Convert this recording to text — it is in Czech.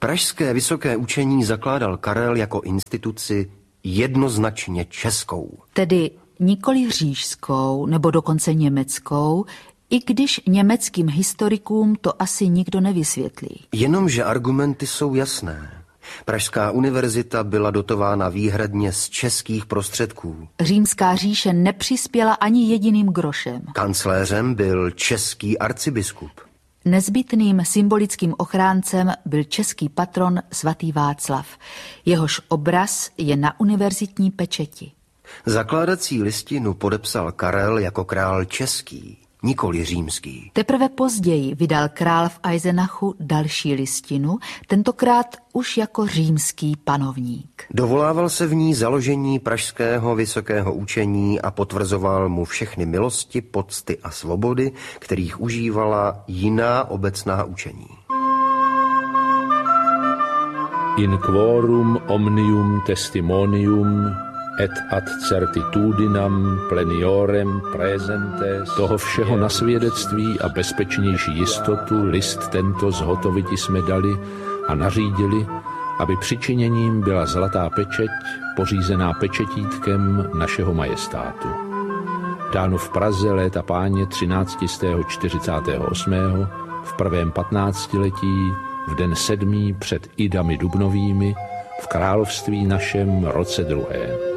Pražské vysoké učení zakládal Karel jako instituci jednoznačně českou. Tedy nikoli říšskou nebo dokonce německou, i když německým historikům to asi nikdo nevysvětlí. Jenomže argumenty jsou jasné. Pražská univerzita byla dotována výhradně z českých prostředků. Římská říše nepřispěla ani jediným grošem. Kancléřem byl český arcibiskup. Nezbytným symbolickým ochráncem byl český patron svatý Václav. Jehož obraz je na univerzitní pečeti. Zakládací listinu podepsal Karel jako král český, nikoli římský. Teprve později vydal král v Eisenachu další listinu, tentokrát už jako římský panovník. Dovolával se v ní založení pražského vysokého učení a potvrzoval mu všechny milosti, pocty a svobody, kterých užívala jiná obecná učení. In quorum omnium testimonium et ad certitudinam pleniorem presentes. Toho všeho na svědectví a bezpečnější jistotu list tento zhotoviti jsme dali a nařídili, aby přičiněním byla zlatá pečeť, pořízená pečetítkem našeho majestátu. Dáno v Praze léta páně 1348. v prvém 15letí, v den 7. před Idami dubnovými, v království našem roce 2.